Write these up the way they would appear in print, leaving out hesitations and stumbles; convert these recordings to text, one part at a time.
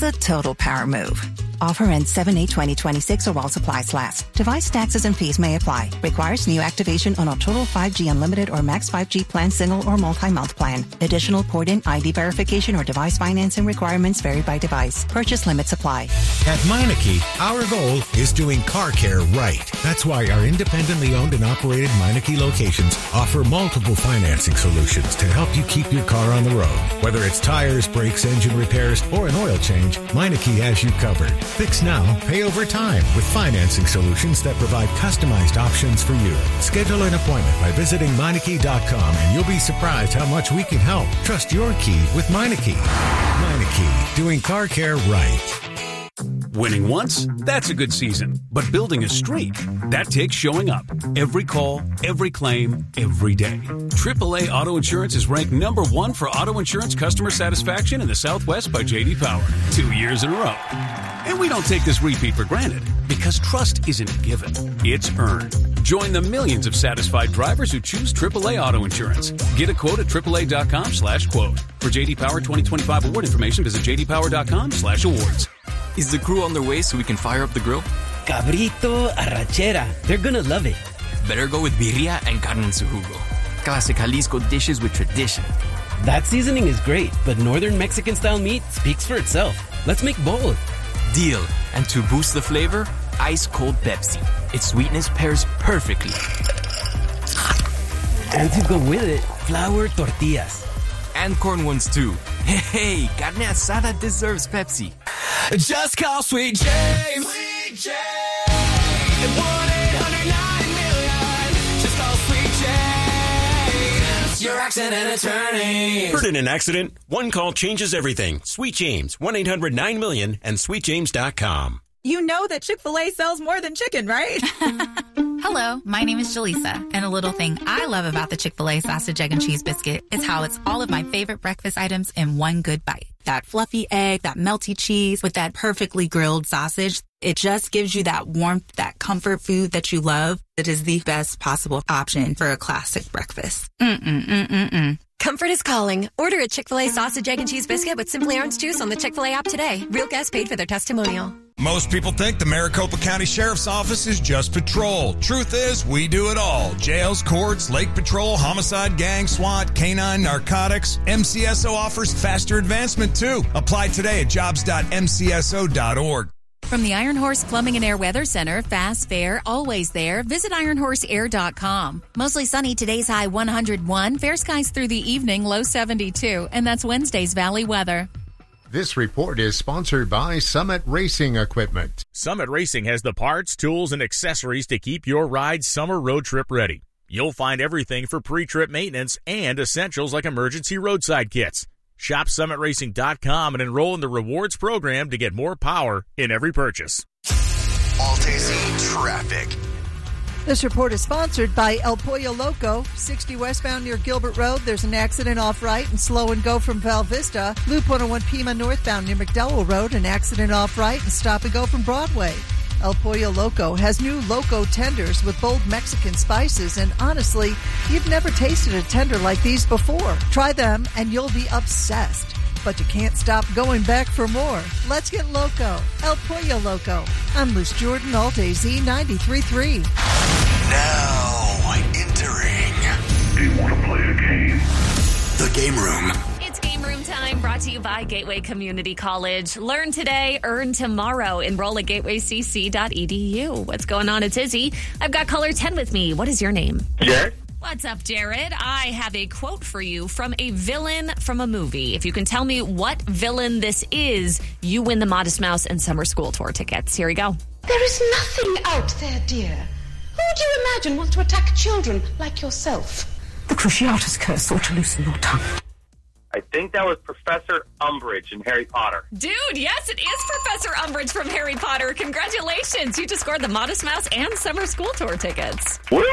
That's a total power move. Offer ends 7/8/2026 or while supplies last. Device taxes and fees may apply. Requires new activation on a total 5G unlimited or max 5G plan, single or multi-month plan. Additional port-in ID verification or device financing requirements vary by device. Purchase limits apply. At Meineke, our goal is doing car care right. That's why our independently owned and operated Meineke locations offer multiple financing solutions to help you keep your car on the road. Whether it's tires, brakes, engine repairs, or an oil change, Meineke has you covered. Fix now, pay over time with financing solutions that provide customized options for you. Schedule an appointment by visiting Meineke.com and you'll be surprised how much we can help. Trust your key with Meineke. Meineke, doing car care right. Winning once, that's a good season. But building a streak, that takes showing up. Every call, every claim, every day. AAA Auto Insurance is ranked number 1 for auto insurance customer satisfaction in the Southwest by J.D. Power. 2 years in a row. And we don't take this repeat for granted, because trust isn't a given, it's earned. Join the millions of satisfied drivers who choose AAA Auto Insurance. Get a quote at AAA.com/quote. For J.D. Power 2025 award information, visit JDPower.com/awards. Is the crew on their way so we can fire up the grill? Cabrito, arrachera. They're gonna love it. Better go with birria and carne en su jugo. Classic Jalisco dishes with tradition. That seasoning is great, but Northern Mexican-style meat speaks for itself. Let's make both. Deal. And to boost the flavor, ice-cold Pepsi. Its sweetness pairs perfectly. And to go with it, flour tortillas. And corn ones too. Hey, carne asada deserves Pepsi. Just call Sweet James. Sweet James. 1-800-9-million. Just call Sweet James. Your accident attorney. Heard in an accident? One call changes everything. Sweet James. 1-800-9-million and sweetjames.com. You know that Chick-fil-A sells more than chicken, right? Hello, my name is Jaleesa, and a little thing I love about the Chick-fil-A sausage, egg, and cheese biscuit is how it's all of my favorite breakfast items in one good bite. That fluffy egg, that melty cheese with that perfectly grilled sausage. It just gives you that warmth, that comfort food that you love. It is the best possible option for a classic breakfast. Comfort is calling. Order a Chick-fil-A sausage, egg, and cheese biscuit with Simply Orange Juice on the Chick-fil-A app today. Real guests paid for their testimonial. Most people think the Maricopa County Sheriff's Office is just patrol. Truth is, we do it all. Jails, courts, lake patrol, homicide, gang, SWAT, canine, narcotics. MCSO offers faster advancement, too. Apply today at jobs.mcso.org. From the Iron Horse Plumbing and Air Weather Center, fast, fair, always there. Visit ironhorseair.com. Mostly sunny, today's high 101. Fair skies through the evening, low 72. And that's Wednesday's Valley weather. This report is sponsored by Summit Racing Equipment. Summit Racing has the parts, tools, and accessories to keep your ride summer road trip ready. You'll find everything for pre-trip maintenance and essentials like emergency roadside kits. Shop SummitRacing.com and enroll in the rewards program to get more power in every purchase. Alt-AZ traffic. This report is sponsored by El Pollo Loco. 60 westbound near Gilbert Road. There's an accident off right and slow and go from Val Vista. Loop 101 Pima northbound near McDowell Road. An accident off right and stop and go from Broadway. El Pollo Loco has new Loco tenders with bold Mexican spices, and honestly, you've never tasted a tender like these before. Try them and you'll be obsessed. But you can't stop going back for more. Let's get loco. El Pollo Loco. I'm Liz Jordan, Alt-AZ 93.3. Now entering. Do you want to play a game? The Game Room. It's Game Room time, brought to you by Gateway Community College. Learn today, earn tomorrow. Enroll at gatewaycc.edu. What's going on? It's Izzy. I've got caller 10 with me. What is your name? Jared. What's up, Jared? I have a quote for you from a villain from a movie. If you can tell me what villain this is, you win the Modest Mouse and Summer School Tour tickets. Here we go. There is nothing out there, dear. Who do you imagine wants to attack children like yourself? The Cruciatus curse ought to loosen your tongue. I think that was Professor Umbridge in Harry Potter. Dude, yes, it is Professor Umbridge from Harry Potter. Congratulations. You just scored the Modest Mouse and Summer School Tour tickets. Woo!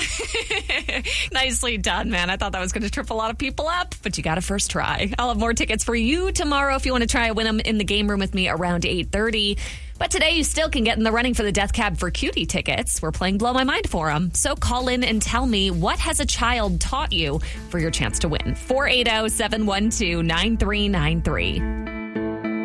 Nicely done, man. I thought that was going to trip a lot of people up, but you got a first try. I'll have more tickets for you tomorrow if you want to try to win them in the game room with me around 8:30. But today you still can get in the running for the Death Cab for Cutie tickets. We're playing Blow My Mind for them. So call in and tell me, what has a child taught you for your chance to win? 480-712-9393.